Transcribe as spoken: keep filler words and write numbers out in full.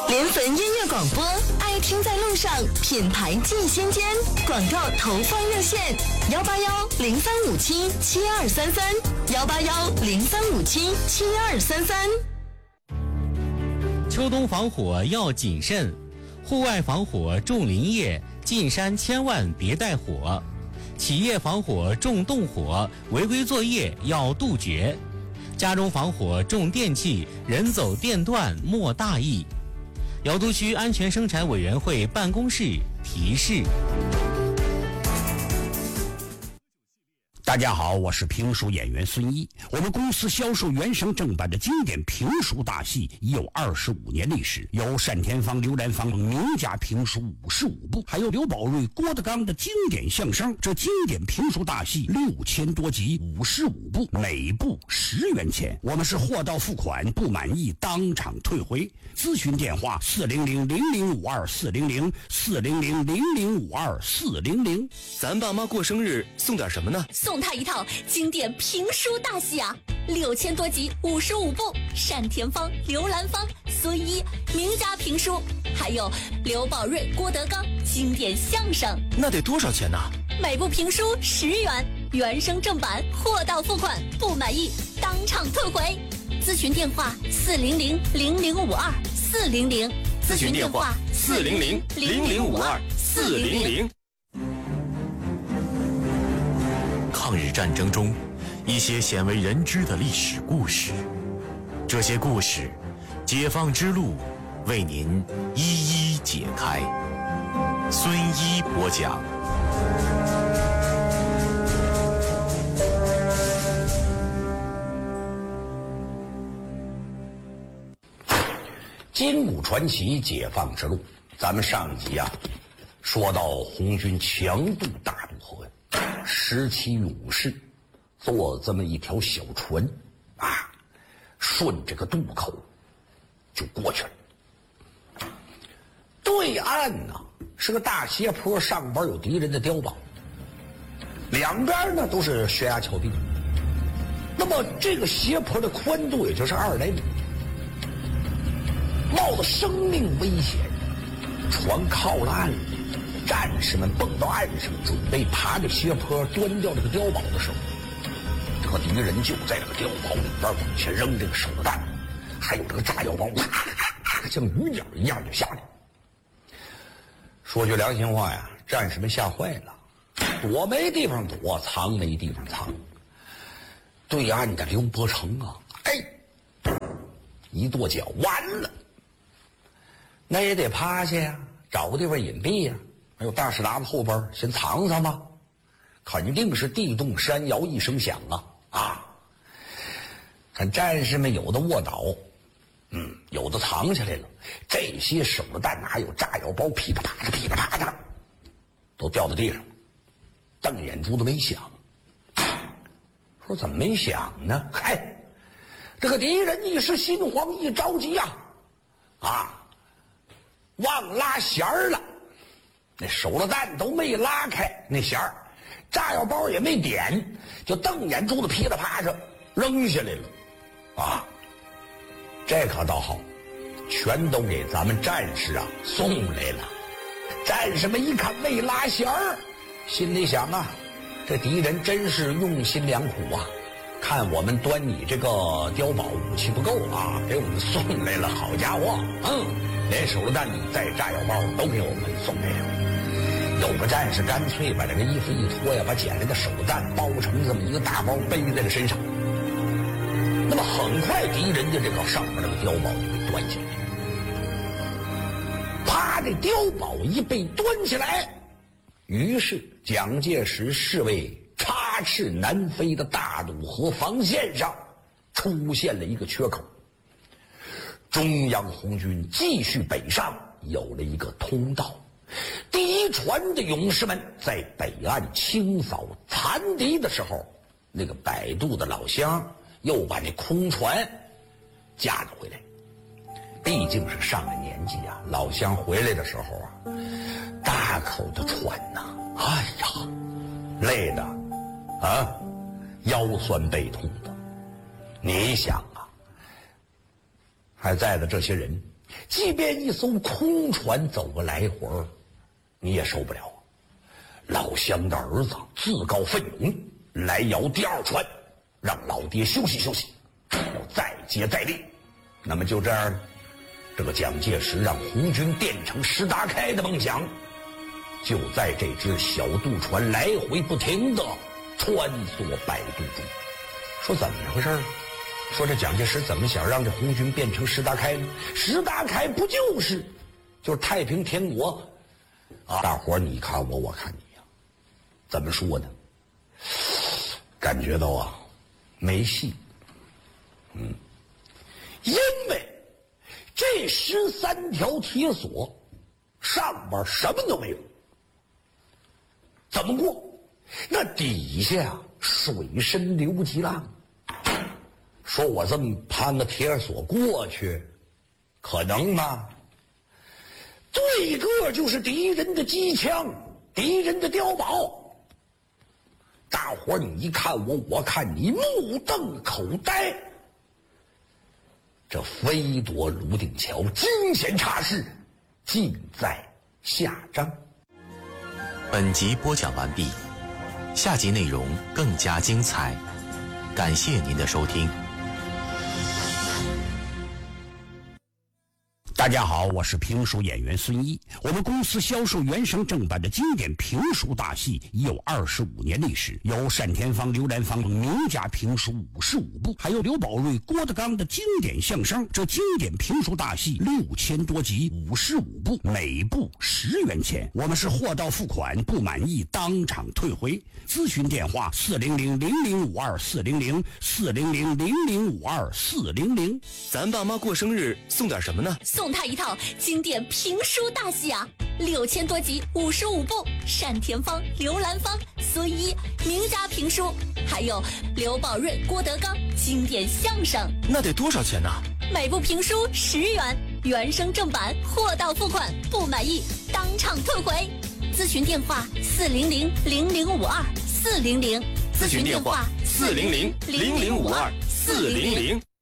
联汾音乐广播，爱听在路上，品牌尽先间。广告投放热线：幺八幺零三五七七二三三，幺八幺零三五七七二三三。 秋冬防火要谨慎，户外防火重林业，进山千万别带火。企业防火重动火，违规作业要杜绝。家中防火重电器，人走电断莫大意。瑶都区安全生产委员会办公室提示。 大家好，我是评书演员孙一。我们公司销售原声正版的经典评书大戏已有二十五年历史，有单田芳、刘兰芳名家评书五十五部，还有刘宝瑞、郭德纲的经典相声。这经典评书大戏六千多集，五十五部，每部十元钱。我们是货到付款，不满意当场退回。咨询电话：四零零零零五二四零零四零零零零五二四零零。 咱爸妈过生日送点什么呢？ 送他一套经典评书大戏啊，六千多集，五十五部，单田芳、刘兰芳、孙一名家评书，还有刘宝瑞、郭德纲经典相声。 那得多少钱呢？ 每部评书十元，原声正版，货到付款，不满意当场退回。咨询电话：四零零零零五二四零零。 咨询电话：四零零零零五二四零零。抗日战争中，一些鲜为人知的历史故事，这些故事，解放之路为您一一解开。孙一播讲。 金谷传奇解放之路，咱们上集啊说到红军强渡大渡河，十七勇士坐这么一条小船啊，顺这个渡口就过去了。对岸呢是个大斜坡，上边有敌人的碉堡，两边呢都是悬崖峭壁。那么这个斜坡的宽度也就是二十来米，冒着生命危险，船靠了岸了，战士们蹦到岸上，准备爬着斜坡端掉这个碉堡的时候，这个敌人就在这个碉堡里边往前扔这个手榴弹，还有这个炸药包，啪啪啪像雨点一样就下来。说句良心话呀，战士们吓坏了，躲没地方躲，藏没地方藏。对岸的刘伯承啊，哎，一跺脚，完了，那也得趴下呀，找个地方隐蔽呀。还有大石达子后边先藏藏吧，肯定是地动山摇一声响啊啊！看战士们有的卧倒，嗯，有的藏起来了。这些手榴弹哪有炸药包，噼里啪啦噼里啪啦都掉到地上，瞪眼珠子没响。说怎么没响呢？嗨，这个敌人一时心慌，一着急呀，啊，啊忘拉弦儿了，那手榴弹都没拉开那弦儿，炸药包也没点，就瞪眼珠子噼里啪啦扔下来了，啊，这可倒好，全都给咱们战士啊送来了。战士们一看没拉弦儿，心里想啊，这敌人真是用心良苦啊，看我们端你这个碉堡武器不够啊，给我们送来了，好家伙，嗯，连手榴弹带炸药包都给我们送来了。有个战士干脆把这个衣服一脱呀，把捡来的手榴弹包成这么一个大包背在了身上。那么很快敌人的这个上面这个碉堡就被端起来，啪，这碉堡一被端起来，于是蒋介石侍卫插翅难飞的大渡河防线上出现了一个缺口，中央红军继续北上，有了一个通道。第一船的勇士们在北岸清扫残敌的时候，那个摆渡的老乡又把那空船架了回来。毕竟是上了年纪啊，老乡回来的时候啊，大口的喘呐，哎呀，累的啊，腰酸背痛的。你想啊，还在的这些人即便一艘空船走个来回儿，你也受不了。老乡的儿子自告奋勇来摇第二船，让老爹休息休息，要再接再厉。那么就这样，这个蒋介石让红军变成石达开的梦想，就在这只小渡船来回不停的穿梭摆渡中。说怎么回事？说这蒋介石怎么想让这红军变成石达开呢？石达开不就是就是太平天国啊？大伙儿你看我，我看你呀、啊，怎么说呢？感觉到啊没戏。嗯，因为这十三条铁索上边什么都没有，怎么过？那底下水深流急浪。说我这么攀个铁索过去，可能吗？对个就是敌人的机枪，敌人的碉堡。大伙儿你一看我，我看你，目瞪口呆。这飞夺泸定桥，惊险差事，尽在下章。 本集播讲完毕，下集内容更加精彩，感谢您的收听。 大家好，我是评书演员孙一。我们公司销售原声正版的经典评书大戏已有二十五年历史，有单田芳、刘兰芳名家评书五十五部，还有刘宝瑞、郭德纲的经典相声。这经典评书大戏六千多集，五十五部，每部十元钱。我们是货到付款，不满意当场退回。咨询电话：四零零零零五二四零零四零零零零五二四零零。 咱爸妈过生日送点什么呢？ 送他一套经典评书大戏啊，六千多集，五十五部，单田芳、刘兰芳、孙一名家评书，还有刘宝瑞、郭德纲经典相声。 那得多少钱呢？ 每部评书十元，原声正版，货到付款，不满意当场退回。咨询电话：四零零零零五二四零零。 咨询电话：四零零零零五二四零零。